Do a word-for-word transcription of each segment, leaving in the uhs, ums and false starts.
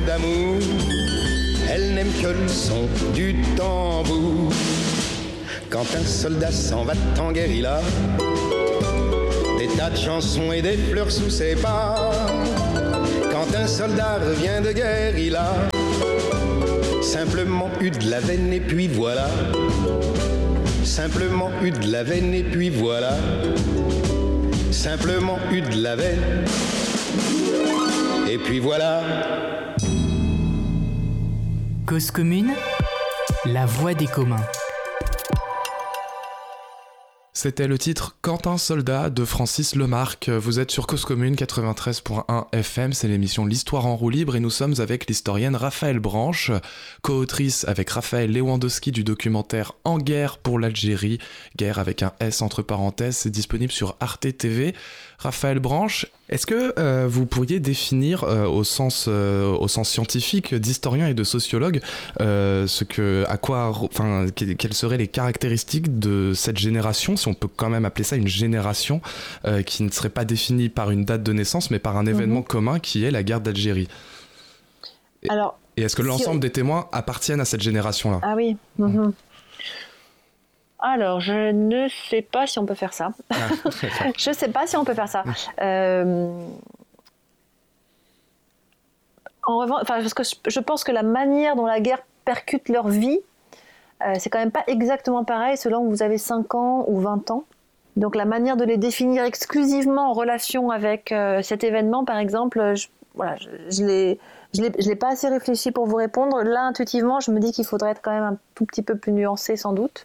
d'amour, elle n'aime que le son du tambour. Quand un soldat s'en va en guérilla, des tas de chansons et des fleurs sous ses pas. Quand un soldat revient de guerre, il a simplement eu de la veine et puis voilà. Simplement eu de la veine et puis voilà. Simplement eu de la veine et puis voilà. Cause commune, la voix des communs. C'était le titre Quentin Soldat de Francis Lemarque. Vous êtes sur Cause Commune quatre-vingt-treize point un F M, c'est l'émission L'Histoire en roue libre et nous sommes avec l'historienne Raphaëlle Branche, co-autrice avec Raphaël Lewandowski du documentaire En guerre pour l'Algérie, guerre avec un S entre parenthèses, c'est disponible sur Arte T V. Raphaëlle Branche, est-ce que euh, vous pourriez définir euh, au sens euh, au sens scientifique d'historien et de sociologue euh, ce que à quoi enfin quelles seraient les caractéristiques de cette génération, si on peut quand même appeler ça une génération euh, qui ne serait pas définie par une date de naissance mais par un événement mmh. commun qui est la guerre d'Algérie. Et, Alors, et est-ce que si l'ensemble on... des témoins appartiennent à cette génération-là ? Ah oui. Mmh. Mmh. Alors, je ne sais pas si on peut faire ça. Ah, je ne sais pas si on peut faire ça. Euh... En revanche, enfin, parce que je pense que la manière dont la guerre percute leur vie, euh, c'est quand même pas exactement pareil selon que vous avez cinq ans ou vingt ans. Donc, la manière de les définir exclusivement en relation avec euh, cet événement, par exemple, je, voilà, je, je l'ai... Je ne l'ai pas assez réfléchi pour vous répondre. Là, intuitivement, je me dis qu'il faudrait être quand même un tout petit peu plus nuancé, sans doute.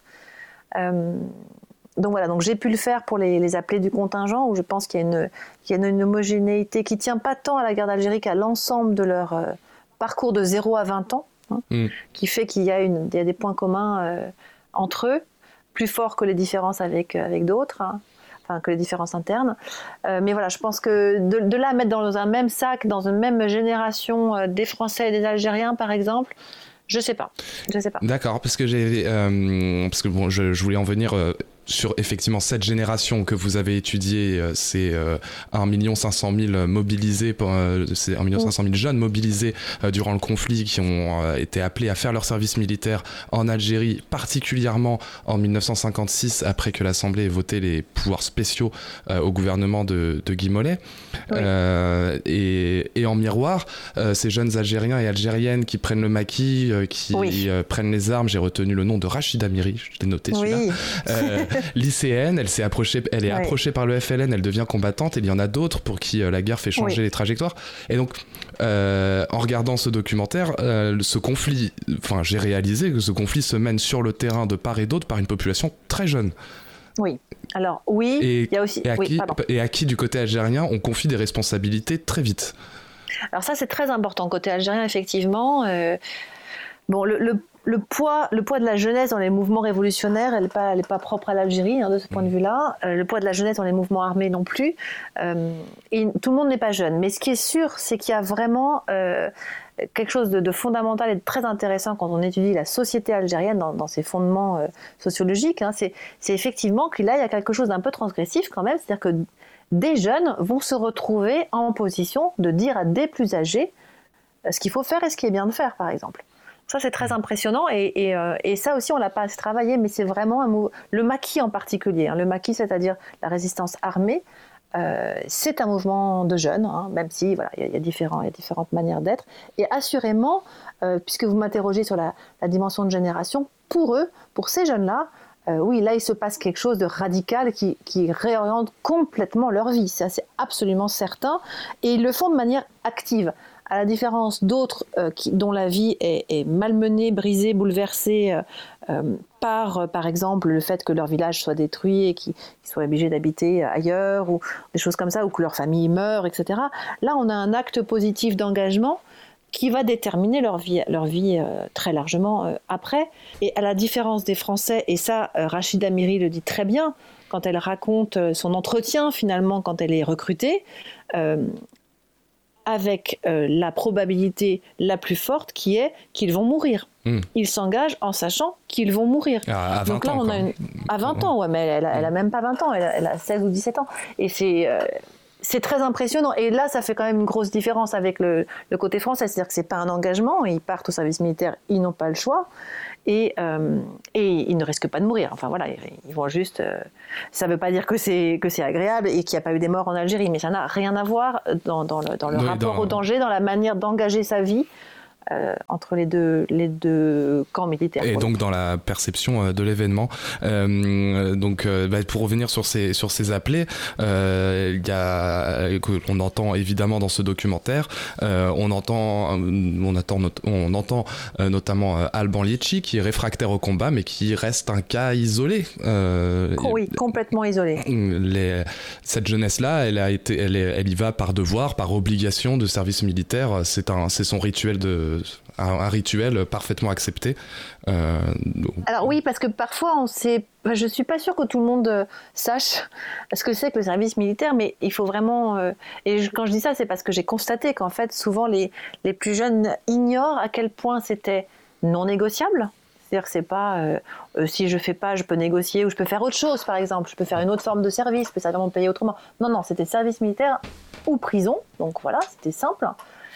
Euh, donc voilà, donc j'ai pu le faire pour les, les appelés du contingent, où je pense qu'il y a une, qu'il y a une homogénéité qui ne tient pas tant à la guerre d'Algérie qu'à l'ensemble de leur euh, parcours de zéro à vingt ans, hein, mm. qui fait qu'il y a, une, il y a des points communs euh, entre eux, plus forts que les différences avec, avec d'autres, hein, enfin que les différences internes. Euh, mais voilà, je pense que de, de là à mettre dans un même sac, dans une même génération, euh, des Français et des Algériens, par exemple, je sais pas, je sais pas. D'accord, parce que j'ai, euh, parce que bon, je, je voulais en venir euh, sur effectivement cette génération que vous avez étudiée, euh, c'est euh, un million cinq cent mille mobilisés, euh, c'est un million cinq cent mille jeunes mobilisés euh, durant le conflit qui ont euh, été appelés à faire leur service militaire en Algérie, particulièrement en dix-neuf cent cinquante-six, après que l'Assemblée ait voté les pouvoirs spéciaux euh, au gouvernement de, de Guy Mollet. Oui. Euh, et, et en miroir, euh, ces jeunes Algériens et Algériennes qui prennent le maquis, euh, qui oui. euh, prennent les armes, j'ai retenu le nom de Rachida Miri, je l'ai noté celui-là. Oui. Euh, lycéenne, elle s'est approchée, elle est oui. approchée par le F L N, elle devient combattante, et il y en a d'autres pour qui euh, la guerre fait changer oui. les trajectoires. Et donc, euh, en regardant ce documentaire, euh, ce conflit, enfin, j'ai réalisé que ce conflit se mène sur le terrain de part et d'autre par une population très jeune. Oui. Alors oui, il y a aussi et à, oui, qui, et à qui du côté algérien on confie des responsabilités très vite. Alors ça c'est très important côté algérien effectivement. Euh, bon le, le Le poids, le poids de la jeunesse dans les mouvements révolutionnaires, elle n'est pas, elle est pas propre à l'Algérie, hein, de ce point de vue-là. Euh, le poids de la jeunesse dans les mouvements armés non plus. Euh, et tout le monde n'est pas jeune. Mais ce qui est sûr, c'est qu'il y a vraiment euh, quelque chose de, de fondamental et de très intéressant quand on étudie la société algérienne dans, dans ses fondements euh, sociologiques. Hein, c'est, c'est effectivement que là, il y a quelque chose d'un peu transgressif quand même. C'est-à-dire que des jeunes vont se retrouver en position de dire à des plus âgés ce qu'il faut faire et ce qui est bien de faire, par exemple. Ça, c'est très impressionnant et, et, euh, et ça aussi, on ne l'a pas assez travaillé, mais c'est vraiment un mot, le maquis en particulier. Hein, le maquis, c'est-à-dire la résistance armée, euh, c'est un mouvement de jeunes, hein, même si voilà, y a, y a différents, y a différentes manières d'être. Et assurément, euh, puisque vous m'interrogez sur la, la dimension de génération, pour eux, pour ces jeunes-là, euh, oui, là, il se passe quelque chose de radical qui, qui réoriente complètement leur vie. Ça, c'est absolument certain. Et ils le font de manière active. À la différence d'autres euh, qui, dont la vie est, est malmenée, brisée, bouleversée euh, euh, par, euh, par exemple, le fait que leur village soit détruit et qu'ils, qu'ils soient obligés d'habiter ailleurs, ou des choses comme ça, ou que leur famille meurt, et cetera. Là, on a un acte positif d'engagement qui va déterminer leur vie, leur vie euh, très largement euh, après. Et à la différence des Français, et ça, euh, Rachida Miri le dit très bien, quand elle raconte euh, son entretien, finalement, quand elle est recrutée, euh, avec euh, la probabilité la plus forte qui est qu'ils vont mourir. Mmh. Ils s'engagent en sachant qu'ils vont mourir. À, à vingt Donc là, ans, on a une... À vingt ans, ouais, mais elle, elle, a, elle a même pas vingt ans, elle a, elle a seize ou dix-sept ans. Et c'est... Euh... c'est très impressionnant. Et là, ça fait quand même une grosse différence avec le, le côté français. C'est-à-dire que ce n'est pas un engagement. Ils partent au service militaire, ils n'ont pas le choix. Et, euh, et ils ne risquent pas de mourir. Enfin voilà, ils, ils vont juste... Euh, ça ne veut pas dire que c'est, que c'est agréable et qu'il n'y a pas eu des morts en Algérie, mais ça n'a rien à voir dans, dans le, dans le oui, rapport dans... au danger, dans la manière d'engager sa vie. Euh, entre les deux, les deux camps militaires. Et donc dans la perception euh, de l'événement. Euh, donc euh, bah, pour revenir sur ces, sur ces appelés, euh, y a, on entend évidemment dans ce documentaire, euh, on entend, on attend, on entend euh, notamment euh, Alban Liechti qui est réfractaire au combat mais qui reste un cas isolé. Euh, oui, complètement isolé. Les, cette jeunesse-là, elle, a été, elle, est, elle y va par devoir, par obligation de service militaire. C'est, un, c'est son rituel de Un, un rituel parfaitement accepté. Euh, Alors oui, parce que parfois, on sait, je ne suis pas sûre que tout le monde sache ce que c'est que le service militaire, mais il faut vraiment... Euh, et je, quand je dis ça, c'est parce que j'ai constaté qu'en fait, souvent, les, les plus jeunes ignorent à quel point c'était non négociable. C'est-à-dire que c'est pas euh, euh, si je fais pas, je peux négocier ou je peux faire autre chose, par exemple. Je peux faire une autre forme de service, je peux simplement me payer autrement. Non, non, c'était service militaire ou prison. Donc voilà, c'était simple.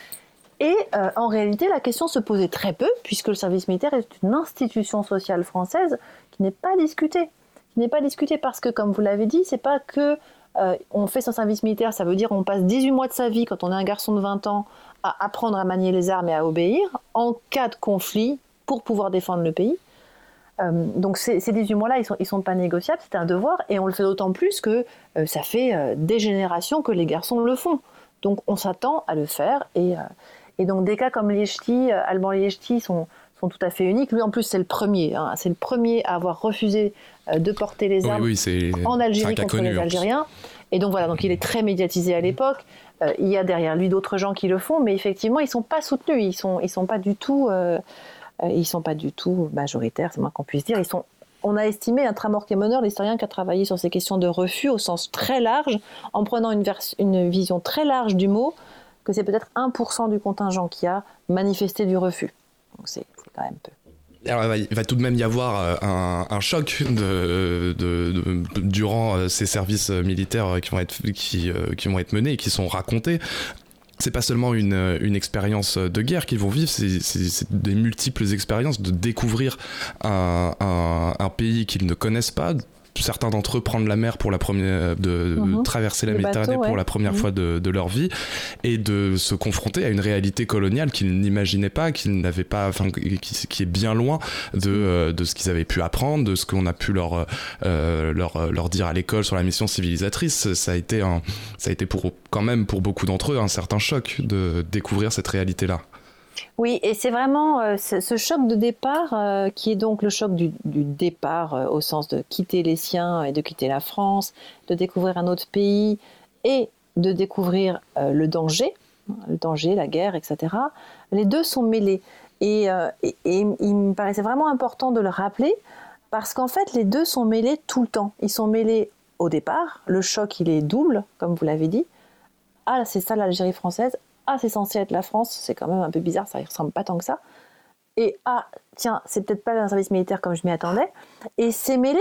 Et euh, en réalité, la question se posait très peu, puisque le service militaire est une institution sociale française qui n'est pas discutée. Qui n'est pas discutée parce que, comme vous l'avez dit, c'est pas que euh, on fait son service militaire, ça veut dire on passe dix-huit mois de sa vie, quand on est un garçon de vingt ans, à apprendre à manier les armes et à obéir, en cas de conflit, pour pouvoir défendre le pays. Euh, donc ces, ces dix-huit mois-là, ils sont, ils sont pas négociables, c'est un devoir, et on le fait d'autant plus que euh, ça fait euh, des générations que les garçons le font. Donc on s'attend à le faire, et... Euh, Et donc des cas comme Liechti, euh, Alban Liechti sont, sont tout à fait uniques. Lui en plus c'est le premier, hein, c'est le premier à avoir refusé euh, de porter les armes oui, oui, c'est, en Algérie c'est contre les Algériens. Et donc voilà, donc il est très médiatisé à l'époque. Euh, il y a derrière lui d'autres gens qui le font, mais effectivement ils sont pas soutenus, ils sont ils sont pas du tout, euh, ils sont pas du tout majoritaires, c'est moins qu'on puisse dire. Ils sont On a estimé, un Tramor-Kemoner, l'historien qui a travaillé sur ces questions de refus au sens très large, en prenant une, vers- une vision très large du mot, que c'est peut-être un pour cent du contingent qui a manifesté du refus. Donc c'est, c'est quand même peu. Alors, il, va, il va tout de même y avoir un, un choc de, de, de, de, durant ces services militaires qui vont être, qui, qui vont être menés et qui sont racontés. C'est pas seulement une, une expérience de guerre qu'ils vont vivre, c'est, c'est, c'est des multiples expériences de découvrir un, un, un pays qu'ils ne connaissent pas. Certains d'entre eux prendre la mer pour la première, de, mmh. de traverser la le Méditerranée bateau, ouais. pour la première mmh. fois de, de leur vie et de se confronter à une réalité coloniale qu'ils n'imaginaient pas, qu'ils n'avaient pas, enfin, qui, qui est bien loin de, euh, de ce qu'ils avaient pu apprendre, de ce qu'on a pu leur, euh, leur, leur dire à l'école sur la mission civilisatrice. Ça a été un, ça a été pour, quand même pour beaucoup d'entre eux un certain choc de découvrir cette réalité-là. Oui, et c'est vraiment euh, ce choc de départ euh, qui est donc le choc du, du départ euh, au sens de quitter les siens et de quitter la France, de découvrir un autre pays et de découvrir euh, le danger, le danger, la guerre, et cetera. Les deux sont mêlés. Et, euh, et, et il me paraissait vraiment important de le rappeler parce qu'en fait, les deux sont mêlés tout le temps. Ils sont mêlés au départ. Le choc, il est double, comme vous l'avez dit. Ah, c'est ça l'Algérie française. Ah, c'est censé être la France, c'est quand même un peu bizarre, ça ne ressemble pas tant que ça. Et ah, tiens, c'est peut-être pas un service militaire comme je m'y attendais. Et c'est mêlé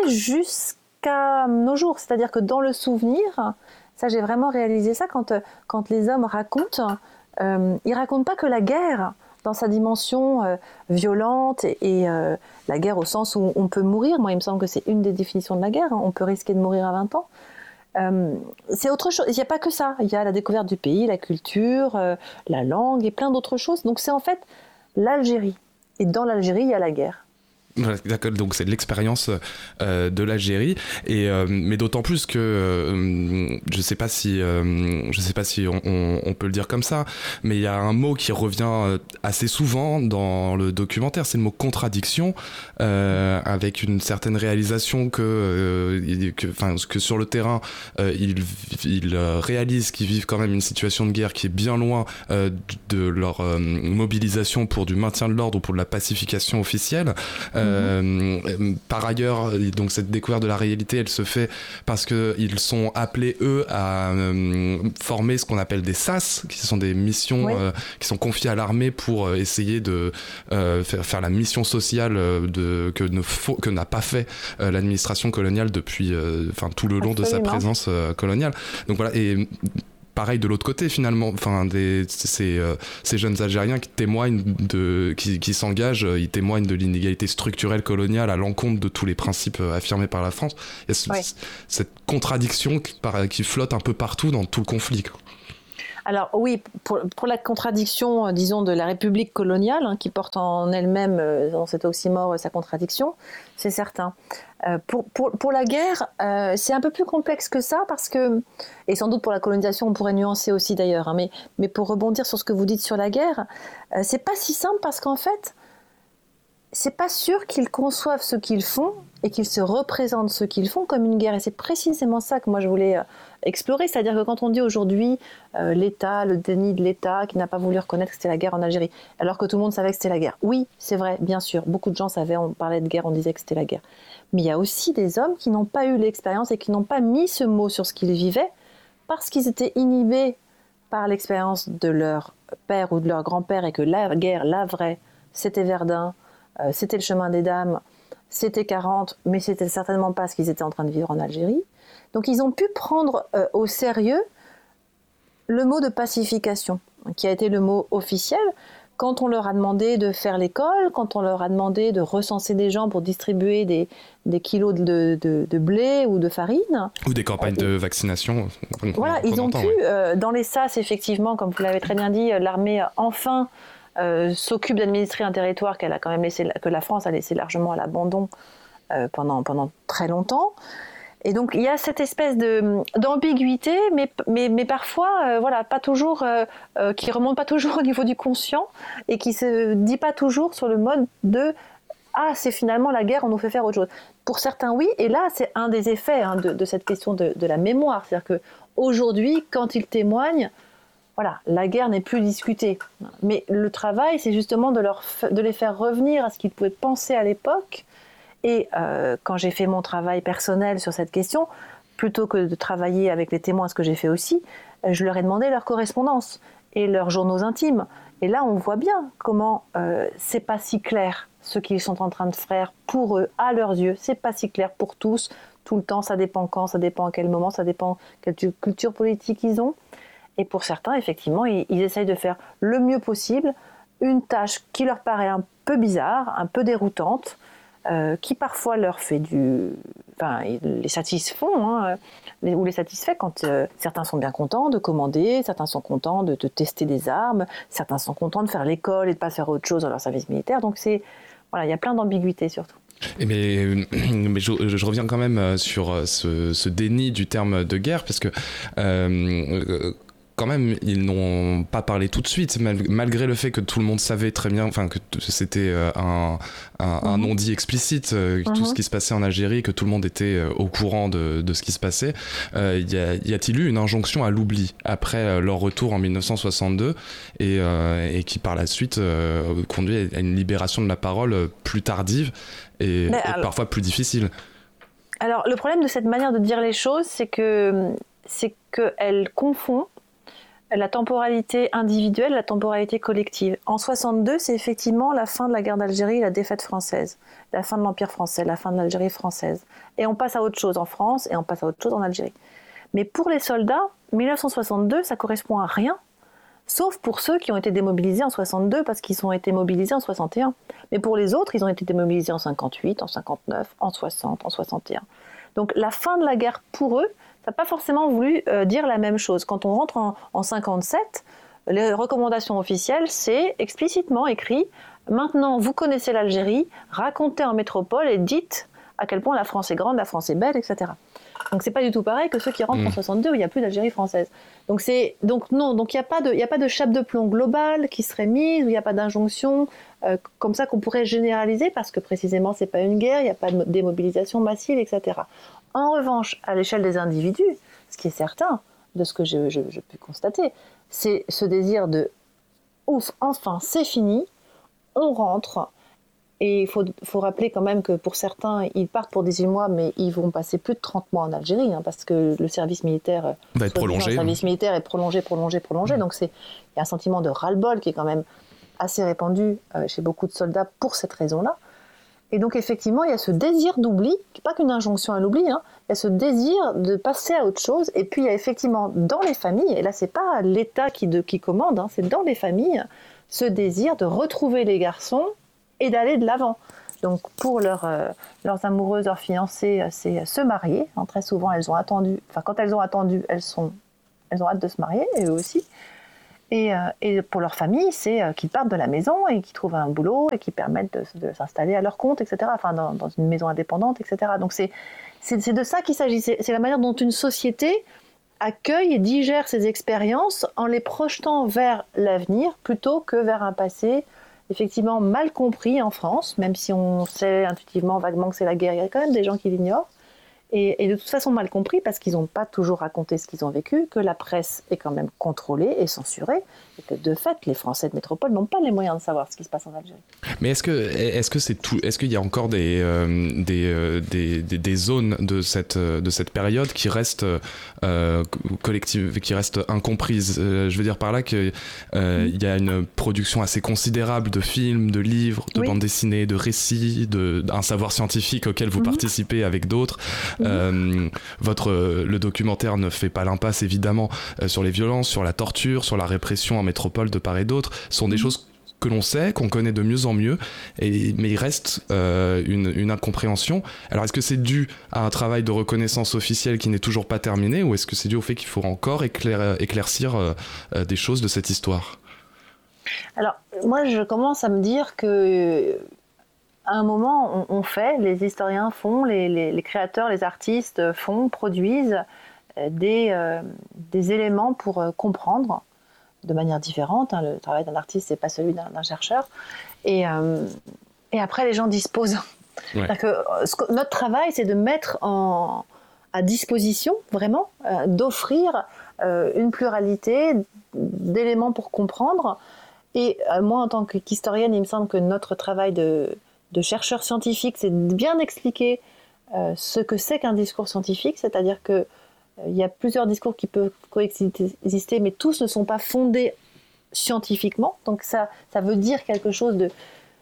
jusqu'à nos jours. C'est-à-dire que dans le souvenir, ça j'ai vraiment réalisé ça quand, quand les hommes racontent, euh, ils ne racontent pas que la guerre dans sa dimension euh, violente et, et euh, la guerre au sens où on peut mourir. Moi, il me semble que c'est une des définitions de la guerre. On peut risquer de mourir à vingt ans. Euh, c'est autre chose, il n'y a pas que ça, il y a la découverte du pays, la culture, euh, la langue et plein d'autres choses. Donc c'est en fait l'Algérie. Et dans l'Algérie, il y a la guerre. D'accord, donc c'est l'expérience euh, de l'Algérie, et euh, mais d'autant plus que euh, je sais pas si euh, je sais pas si on, on, on peut le dire comme ça, mais il y a un mot qui revient assez souvent dans le documentaire, c'est le mot contradiction, euh, avec une certaine réalisation que euh, que enfin que sur le terrain euh, ils ils réalisent qu'ils vivent quand même une situation de guerre qui est bien loin euh, de leur euh, mobilisation pour du maintien de l'ordre ou pour de la pacification officielle. Euh, Euh, par ailleurs, donc cette découverte de la réalité, elle se fait parce qu'ils sont appelés, eux, à euh, former ce qu'on appelle des S A S, qui sont des missions oui. euh, qui sont confiées à l'armée pour euh, essayer de euh, faire, faire la mission sociale de, que, ne faut, que n'a pas fait euh, l'administration coloniale depuis euh, tout le long Absolument. de sa présence euh, coloniale. Donc voilà, et pareil de l'autre côté finalement, enfin des ces euh, ces jeunes Algériens qui témoignent de qui qui s'engagent, ils témoignent de l'inégalité structurelle coloniale à l'encontre de tous les principes affirmés par la France. Il y a ce, ouais. cette contradiction qui, qui flotte un peu partout dans tout le conflit. Alors oui, pour, pour la contradiction, disons, de la République coloniale, hein, qui porte en elle-même, euh, dans cet oxymore, sa contradiction, c'est certain. Euh, pour, pour, pour la guerre, euh, c'est un peu plus complexe que ça, parce que, et sans doute pour la colonisation, on pourrait nuancer aussi d'ailleurs, hein, mais, mais pour rebondir sur ce que vous dites sur la guerre, euh, c'est pas si simple, parce qu'en fait, c'est pas sûr qu'ils conçoivent ce qu'ils font et qu'ils se représentent ce qu'ils font comme une guerre. Et c'est précisément ça que moi je voulais euh, explorer. C'est-à-dire que quand on dit aujourd'hui euh, l'État, le déni de l'État qui n'a pas voulu reconnaître que c'était la guerre en Algérie, alors que tout le monde savait que c'était la guerre. Oui, c'est vrai, bien sûr. Beaucoup de gens savaient, on parlait de guerre, on disait que c'était la guerre. Mais il y a aussi des hommes qui n'ont pas eu l'expérience et qui n'ont pas mis ce mot sur ce qu'ils vivaient parce qu'ils étaient inhibés par l'expérience de leur père ou de leur grand-père et que la guerre, la vraie, c'était Verdun, euh, c'était le chemin des dames, c'était quarante, mais c'était certainement pas ce qu'ils étaient en train de vivre en Algérie. Donc ils ont pu prendre euh, au sérieux le mot de pacification, qui a été le mot officiel. Quand on leur a demandé de faire l'école, quand on leur a demandé de recenser des gens pour distribuer des, des kilos de, de, de blé ou de farine. Ou des campagnes euh, de vaccination. Voilà, ils ont pu, ouais. euh, dans les S A S, effectivement, comme vous l'avez très bien dit, l'armée, enfin, euh, s'occupe d'administrer un territoire qu'elle a quand même laissé, que la France a laissé largement à l'abandon euh, pendant, pendant très longtemps. Et donc il y a cette espèce de, d'ambiguïté, mais, mais, mais parfois, euh, voilà, pas toujours, euh, euh, qui remonte pas toujours au niveau du conscient et qui se dit pas toujours sur le mode de ah, c'est finalement la guerre, on nous fait faire autre chose. Pour certains, oui, et là, c'est un des effets hein, de, de cette question de, de la mémoire, c'est-à-dire qu'aujourd'hui, quand ils témoignent, voilà, la guerre n'est plus discutée. Mais le travail, c'est justement de, leur, de les faire revenir à ce qu'ils pouvaient penser à l'époque. Et euh, quand j'ai fait mon travail personnel sur cette question, plutôt que de travailler avec les témoins, ce que j'ai fait aussi, je leur ai demandé leur correspondance et leurs journaux intimes. Et là, on voit bien comment euh, c'est pas si clair ce qu'ils sont en train de faire pour eux, à leurs yeux. C'est pas si clair pour tous, tout le temps. Ça dépend quand, ça dépend à quel moment, ça dépend quelle culture politique ils ont. Et pour certains, effectivement, ils, ils essayent de faire le mieux possible une tâche qui leur paraît un peu bizarre, un peu déroutante, Euh, qui parfois leur fait du... Enfin, les satisfont, hein, les, ou les satisfait quand euh, certains sont bien contents de commander, certains sont contents de, de tester des armes, certains sont contents de faire l'école et de ne pas faire autre chose dans leur service militaire. Donc, c'est, voilà, il y a plein d'ambiguïtés surtout. Et mais mais je, je reviens quand même sur ce, ce déni du terme de guerre, parce que... Euh, quand même, ils n'ont pas parlé tout de suite, malgré le fait que tout le monde savait très bien, enfin que c'était un, un, un non-dit explicite, euh, mm-hmm. tout ce qui se passait en Algérie, que tout le monde était au courant de, de ce qui se passait. Euh, y, a, y a-t-il eu une injonction à l'oubli après leur retour en dix-neuf cent soixante-deux et, euh, et qui par la suite euh, conduit à une libération de la parole plus tardive et, et alors, parfois plus difficile? Alors le problème de cette manière de dire les choses, c'est que c'est qu'elle confond la temporalité individuelle, la temporalité collective. En soixante-deux, c'est effectivement la fin de la guerre d'Algérie, la défaite française, la fin de l'Empire français, la fin de l'Algérie française. Et on passe à autre chose en France et on passe à autre chose en Algérie. Mais pour les soldats, dix-neuf cent soixante-deux, ça correspond à rien, sauf pour ceux qui ont été démobilisés en soixante-deux parce qu'ils ont été mobilisés en soixante et un. Mais pour les autres, ils ont été démobilisés en cinquante-huit, en cinquante-neuf, en soixante, en soixante et un. Donc la fin de la guerre pour eux, ça n'a pas forcément voulu euh, dire la même chose. Quand on rentre en, en cinquante-sept, les recommandations officielles, c'est explicitement écrit « Maintenant, vous connaissez l'Algérie, racontez en métropole et dites à quel point la France est grande, la France est belle, et cetera » Donc c'est pas du tout pareil que ceux qui rentrent mmh. en soixante-deux où il n'y a plus d'Algérie française. Donc, c'est, donc non, donc il n'y a pas de, il n'y a pas de chape de plomb globale qui serait mise, où il n'y a pas d'injonction euh, comme ça qu'on pourrait généraliser, parce que précisément c'est pas une guerre, il n'y a pas de démobilisation massive, et cetera. En revanche, à l'échelle des individus, ce qui est certain, de ce que je, je, je peux constater, c'est ce désir de « ouf, enfin, c'est fini, on rentre ». Et il faut, faut rappeler quand même que pour certains, ils partent pour dix-huit mois, mais ils vont passer plus de trente mois en Algérie, hein, parce que le service militaire, va être prolongé. Le service militaire est prolongé, prolongé, prolongé. Mmh. Donc c'est, il y a un sentiment de ras-le-bol qui est quand même assez répandu euh, chez beaucoup de soldats pour cette raison-là. Et donc effectivement, il y a ce désir d'oubli, pas qu'une injonction à l'oubli, hein, il y a ce désir de passer à autre chose. Et puis il y a effectivement dans les familles, et là c'est pas l'État qui, de, qui commande, hein, c'est dans les familles, ce désir de retrouver les garçons et d'aller de l'avant. Donc pour leur, euh, leurs amoureuses, leurs fiancées, c'est se marier. Hein, très souvent, elles ont attendu, enfin quand elles ont attendu, elles, sont, elles ont hâte de se marier, et eux aussi. Et, euh, et pour leur famille, c'est euh, qu'ils partent de la maison et qu'ils trouvent un boulot et qu'ils permettent de, de s'installer à leur compte, et cetera. Enfin, dans, dans une maison indépendante, et cetera. Donc c'est, c'est, c'est de ça qu'il s'agit. C'est, c'est la manière dont une société accueille et digère ces expériences en les projetant vers l'avenir plutôt que vers un passé effectivement mal compris en France, même si on sait intuitivement, vaguement que c'est la guerre, il y a quand même des gens qui l'ignorent. Et, et de toute façon mal compris parce qu'ils n'ont pas toujours raconté ce qu'ils ont vécu, que la presse est quand même contrôlée et censurée, et que de fait les Français de métropole n'ont pas les moyens de savoir ce qui se passe en Algérie. Mais est-ce que est-ce que c'est tout, est-ce qu'il y a encore des euh, des, euh, des, des des zones de cette de cette période qui restent euh, collectives, qui restent incomprises? euh, Je veux dire par là que euh, mmh. il y a une production assez considérable de films, de livres, de oui. bandes dessinées, de récits, de d'un savoir scientifique auquel vous mmh. participez avec d'autres. Mmh. Euh, votre, le documentaire ne fait pas l'impasse évidemment euh, sur les violences, sur la torture, sur la répression en métropole de part et d'autre. Ce sont des mmh. choses que l'on sait, qu'on connaît de mieux en mieux, et, mais il reste euh, une, une incompréhension. Alors est-ce que c'est dû à un travail de reconnaissance officielle qui n'est toujours pas terminé, ou est-ce que c'est dû au fait qu'il faut encore éclair, éclaircir euh, euh, des choses de cette histoire? Alors moi je commence à me dire que à un moment, on, on fait, les historiens font, les, les, les créateurs, les artistes font, produisent des, euh, des éléments pour euh, comprendre de manière différente. Hein. Le travail d'un artiste, c'est pas celui d'un, d'un chercheur. Et, euh, et après, les gens disposent. Ouais. C'est-à-dire que, ce que notre travail, c'est de mettre en, à disposition, vraiment, euh, d'offrir euh, une pluralité d'éléments pour comprendre. Et euh, moi, en tant qu'historienne, il me semble que notre travail de de chercheurs scientifiques, c'est de bien expliquer euh, ce que c'est qu'un discours scientifique, c'est-à-dire qu'il euh, y a plusieurs discours qui peuvent coexister, mais tous ne sont pas fondés scientifiquement. Donc ça, ça veut dire quelque chose de,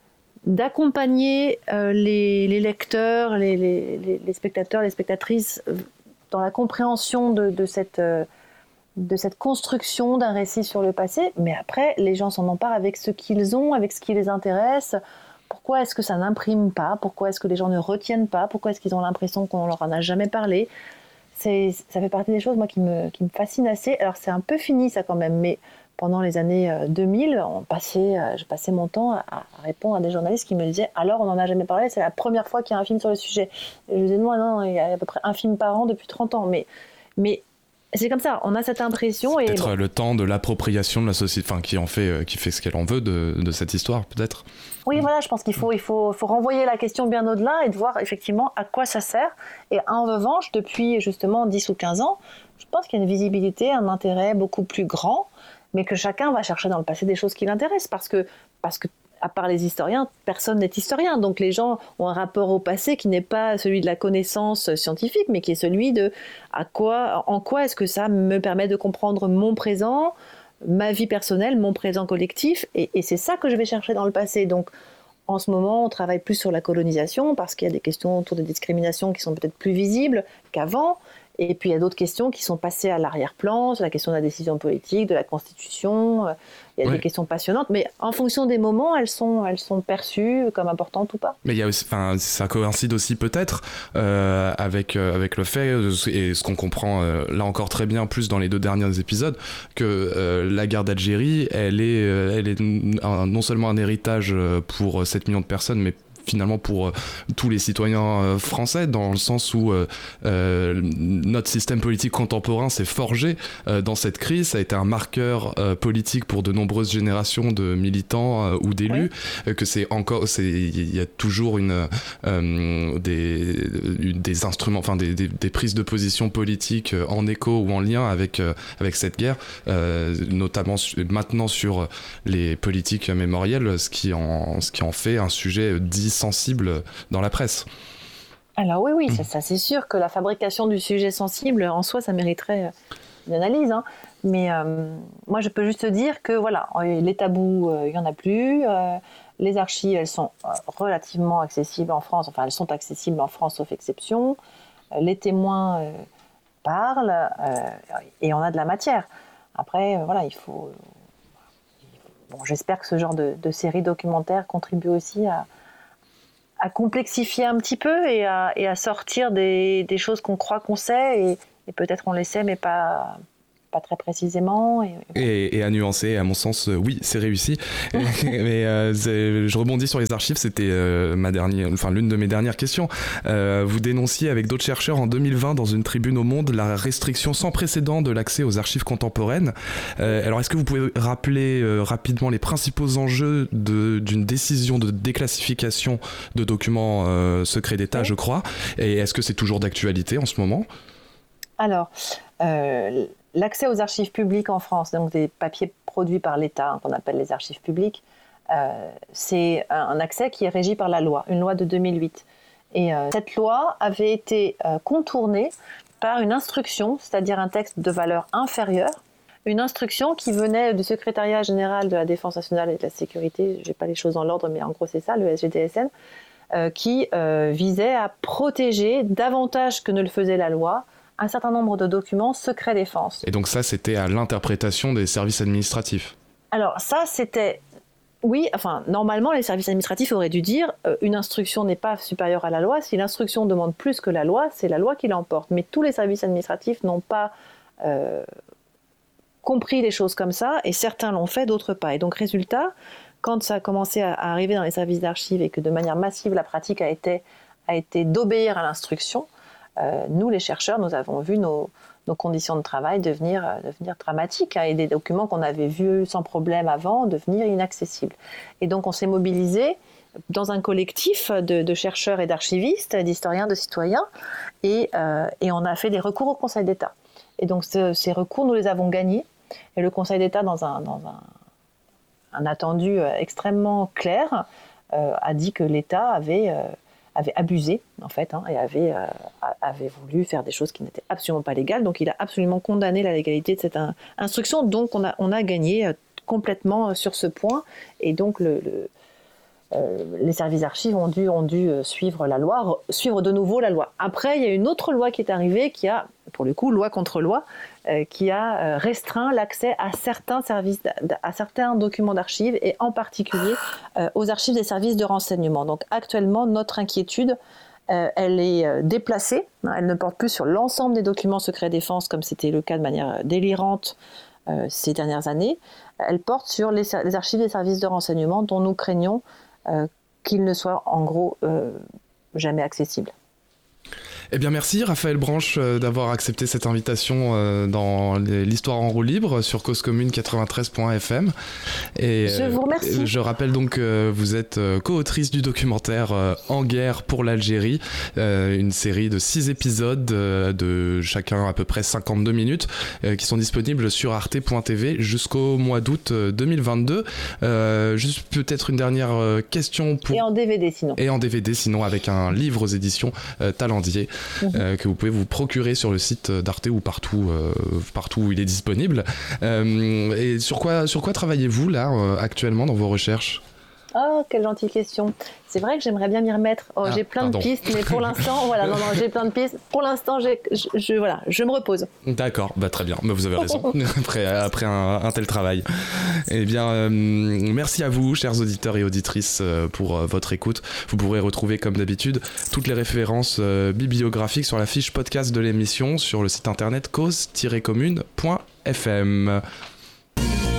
d'accompagner euh, les, les lecteurs, les, les, les spectateurs, les spectatrices dans la compréhension de, de, cette, euh, de cette construction d'un récit sur le passé. Mais après, les gens s'en emparent avec ce qu'ils ont, avec ce qui les intéresse. Pourquoi est-ce que ça n'imprime pas? Pourquoi est-ce que les gens ne retiennent pas? Pourquoi est-ce qu'ils ont l'impression qu'on leur en a jamais parlé? C'est, ça fait partie des choses moi, qui, me, qui me fascinent assez. Alors c'est un peu fini ça quand même, mais pendant les années deux mille, on passait, je passais mon temps à, à répondre à des journalistes qui me disaient « Alors, on n'en a jamais parlé, c'est la première fois qu'il y a un film sur le sujet. » Et je disais « Non, non, il y a à peu près un film par an depuis trente ans. » Mais, mais c'est comme ça, on a cette impression. C'est et peut-être bon. le temps de l'appropriation de la société, enfin qui en fait, qui fait ce qu'elle en veut de, de cette histoire, peut-être. Oui, voilà, je pense qu'il faut, il faut, faut renvoyer la question bien au-delà et de voir effectivement à quoi ça sert. Et en revanche, depuis justement dix ou quinze ans, je pense qu'il y a une visibilité, un intérêt beaucoup plus grand, mais que chacun va chercher dans le passé des choses qui l'intéressent, parce que, parce que à part les historiens, personne n'est historien. Donc les gens ont un rapport au passé qui n'est pas celui de la connaissance scientifique, mais qui est celui de à quoi, en quoi est-ce que ça me permet de comprendre mon présent, ma vie personnelle, mon présent collectif, et, et c'est ça que je vais chercher dans le passé. Donc en ce moment, on travaille plus sur la colonisation, parce qu'il y a des questions autour des discriminations qui sont peut-être plus visibles qu'avant. Et puis il y a d'autres questions qui sont passées à l'arrière-plan, sur la question de la décision politique, de la Constitution. Il y a ouais. des questions passionnantes, mais en fonction des moments, elles sont, elles sont perçues comme importantes ou pas. Mais il y a aussi, enfin, ça coïncide aussi peut-être euh, avec euh, avec le fait, et ce qu'on comprend euh, là encore très bien plus dans les deux derniers épisodes, que euh, la guerre d'Algérie, elle est, euh, elle est un, non seulement un héritage pour sept millions de personnes, mais finalement pour euh, tous les citoyens euh, français, dans le sens où euh, euh, notre système politique contemporain s'est forgé euh, dans cette crise. Ça a été un marqueur euh, politique pour de nombreuses générations de militants euh, ou d'élus, oui. euh, que c'est encore, c'est, il y a toujours une, euh, des, une, des instruments, enfin des, des, des prises de position politiques euh, en écho ou en lien avec, euh, avec cette guerre, euh, notamment su- maintenant sur les politiques mémorielles, ce qui en, ce qui en fait un sujet dit sensible dans la presse. Alors oui, oui, ça, ça c'est sûr que la fabrication du sujet sensible, en soi, ça mériterait une analyse. Hein. Mais euh, moi, je peux juste dire que voilà, les tabous, il euh, n'y en a plus. Euh, Les archives, elles sont relativement accessibles en France, enfin elles sont accessibles en France sauf exception. Les témoins euh, parlent euh, et on a de la matière. Après, euh, voilà, il faut... Bon, j'espère que ce genre de, de série documentaire contribue aussi à, à complexifier un petit peu et à, et à sortir des, des choses qu'on croit qu'on sait et, et peut-être on les sait mais pas... pas très précisément. Et, et, et à nuancer, à mon sens, euh, oui, c'est réussi. Mais euh, c'est, je rebondis sur les archives, c'était euh, ma dernière, enfin, l'une de mes dernières questions. Euh, vous dénonciez avec d'autres chercheurs en deux mille vingt dans une tribune au Monde la restriction sans précédent de l'accès aux archives contemporaines. Euh, alors, est-ce que vous pouvez rappeler euh, rapidement les principaux enjeux de, d'une décision de déclassification de documents euh, secrets d'État, oui. je crois, et est-ce que c'est toujours d'actualité en ce moment ? Alors, euh, l'accès aux archives publiques en France, donc des papiers produits par l'État, hein, qu'on appelle les archives publiques, euh, c'est un accès qui est régi par la loi, une loi de deux mille huit. Et euh, cette loi avait été euh, contournée par une instruction, c'est-à-dire un texte de valeur inférieure, une instruction qui venait du secrétariat général de la Défense nationale et de la sécurité, je n'ai pas les choses dans l'ordre, mais en gros c'est ça, le S G D S N, euh, qui euh, visait à protéger davantage que ne le faisait la loi un certain nombre de documents secret défense. Et donc ça, c'était à l'interprétation des services administratifs ? Alors ça, c'était... Oui, enfin, normalement, les services administratifs auraient dû dire euh, une instruction n'est pas supérieure à la loi. Si l'instruction demande plus que la loi, c'est la loi qui l'emporte. Mais tous les services administratifs n'ont pas euh, compris les choses comme ça, et certains l'ont fait, d'autres pas. Et donc, résultat, quand ça a commencé à, à arriver dans les services d'archives et que de manière massive, la pratique a été, a été d'obéir à l'instruction, Euh, nous, les chercheurs, nous avons vu nos, nos conditions de travail devenir, euh, devenir dramatiques, hein, et des documents qu'on avait vus sans problème avant devenir inaccessibles. Et donc, on s'est mobilisé dans un collectif de, de chercheurs et d'archivistes, d'historiens, de citoyens, et, euh, et on a fait des recours au Conseil d'État. Et donc, ce, ces recours, nous les avons gagnés. Et le Conseil d'État, dans un, dans un, un attendu extrêmement clair, euh, a dit que l'État avait... Euh, avait abusé, en fait, hein, et avait, euh, avait voulu faire des choses qui n'étaient absolument pas légales. Donc, il a absolument condamné la légalité de cette in- instruction. Donc, on a, on a gagné euh, complètement euh, sur ce point. Et donc, le, le, euh, les services d'archives ont dû, ont dû euh, suivre la loi, re- suivre de nouveau la loi. Après, il y a une autre loi qui est arrivée, qui a, pour le coup, loi contre loi, euh, qui a euh, restreint l'accès à certains services, à certains documents d'archives, et en particulier euh, aux archives des services de renseignement. Donc actuellement, notre inquiétude, euh, elle est euh, déplacée. Hein, elle ne porte plus sur l'ensemble des documents secrets défense, comme c'était le cas de manière délirante euh, ces dernières années. Elle porte sur les, les archives des services de renseignement, dont nous craignons euh, qu'ils ne soient en gros euh, jamais accessibles. Eh bien merci Raphaël Branche euh, d'avoir accepté cette invitation euh, dans l'Histoire en roue libre sur Cause Commune quatre-vingt-treize point F M. Et, je vous remercie. Euh, je rappelle donc que vous êtes euh, co-autrice du documentaire euh, En guerre pour l'Algérie, euh, une série de six épisodes euh, de chacun à peu près cinquante-deux minutes euh, qui sont disponibles sur arte point t v jusqu'au mois d'août deux mille vingt-deux. Euh, juste peut-être une dernière euh, question pour... Et en D V D sinon. Et en D V D sinon avec un livre aux éditions euh, Talendier. Mmh. Euh, que vous pouvez vous procurer sur le site d'Arte ou partout, euh, partout où il est disponible. Euh, et sur quoi, sur quoi travaillez-vous là euh, actuellement dans vos recherches ? Oh, quelle gentille question. C'est vrai que j'aimerais bien m'y remettre. Oh, ah, j'ai plein pardon. de pistes, mais pour l'instant, voilà, non, non, j'ai plein de pistes. Pour l'instant, j'ai, je, je, voilà, je me repose. D'accord, bah, très bien, bah, vous avez raison, après, après un, un tel travail. Eh bien, euh, merci à vous, chers auditeurs et auditrices, euh, pour euh, votre écoute. Vous pourrez retrouver, comme d'habitude, toutes les références euh, bibliographiques sur la fiche podcast de l'émission sur le site internet cause tiret commune point f m.